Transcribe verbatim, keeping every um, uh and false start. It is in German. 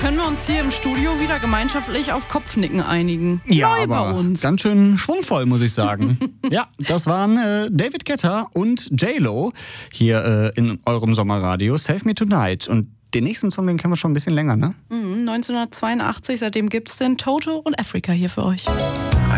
können wir uns hier im Studio wieder gemeinschaftlich auf Kopfnicken einigen. Ja, Neu aber bei uns. ganz schön schwungvoll, muss ich sagen. Ja, das waren äh, David Guetta und J-Lo hier äh, in eurem Sommerradio Save Me Tonight. Und den nächsten Song, den kennen wir schon ein bisschen länger, ne? Mhm, neunzehnhundertzweiundachtzig, seitdem gibt's den Toto und Africa hier für euch.